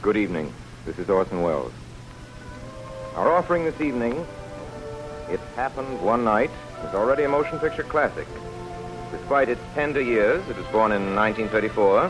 Good evening. This is Orson Welles. Our offering this evening, It Happened One Night, is already a motion picture classic. Despite its tender years, it was born in 1934,